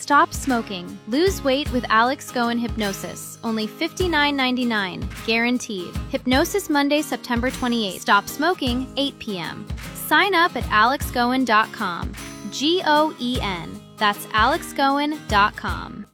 Stop smoking. Lose weight with Alex Goen Hypnosis. Only $59.99. Guaranteed. Hypnosis Monday, September 28th. Stop smoking, 8 p.m. Sign up at alexgoen.com. Goen. That's alexgoen.com.